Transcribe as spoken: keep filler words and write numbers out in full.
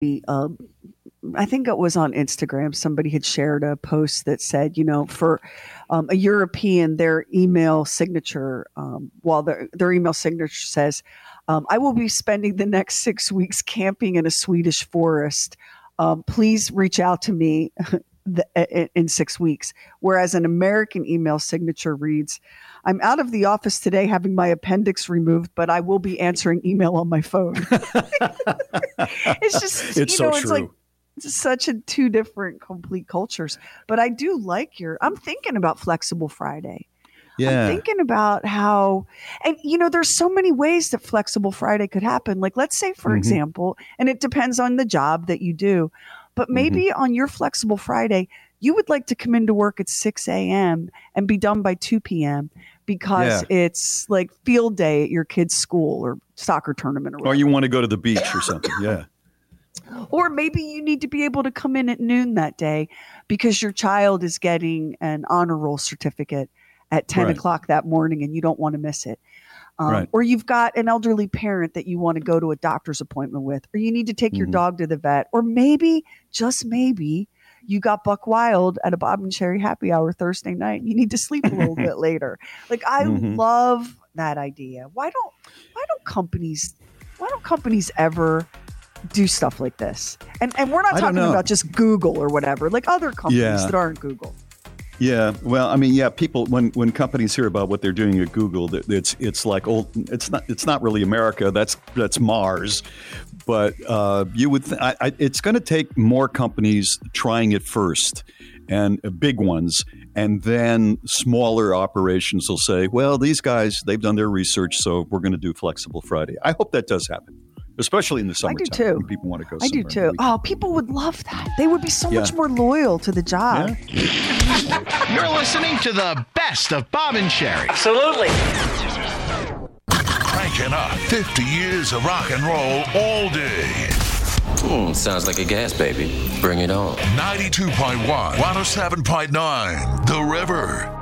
um, I think it was on Instagram. Somebody had shared a post that said, you know, for um, a European, their email signature, um, while their, their email signature says, um, I will be spending the next six weeks camping in a Swedish forest. Um, please reach out to me the, in six weeks. Whereas an American email signature reads, I'm out of the office today having my appendix removed, but I will be answering email on my phone. It's just, it's you so know, true. it's like such a two different complete cultures. But I do like your, I'm thinking about Flexible Friday. Yeah. I'm thinking about how, and you know, there's so many ways that Flexible Friday could happen. Like, let's say, for mm-hmm. example, and it depends on the job that you do, but maybe mm-hmm. on your Flexible Friday, you would like to come into work at six a.m. and be done by two p.m. because yeah. it's like field day at your kid's school or soccer tournament or whatever. Or you want to go to the beach or something. Yeah. Or maybe you need to be able to come in at noon that day because your child is getting an honor roll certificate at ten right. o'clock that morning and you don't want to miss it. Um, right. Or you've got an elderly parent that you want to go to a doctor's appointment with, or you need to take mm-hmm. your dog to the vet, or maybe, just maybe, you got buck wild at a Bob and Sherry happy hour Thursday night and you need to sleep a little bit later. Like, I mm-hmm. love that idea. Why don't, why don't companies, why don't companies ever do stuff like this? And and we're not talking about just Google or whatever, like other companies yeah. that aren't Google. Yeah, well, I mean, yeah, people when, when companies hear about what they're doing at Google, it's it's like old. It's not it's not really America. That's that's Mars. But uh, you would th- I, I, it's going to take more companies trying it first, and uh, big ones, and then smaller operations will say, well, these guys, they've done their research, so we're going to do Flexible Friday. I hope that does happen. Especially in the summertime. I do too. When people want to go I do too. Oh, people would love that. They would be so yeah. much more loyal to the job. Yeah. You're listening to the best of Bob and Sherry. Absolutely. Cranking up fifty years of rock and roll all day. Mm, sounds like a gas, baby. Bring it on. ninety-two point one, one oh seven point nine, The River.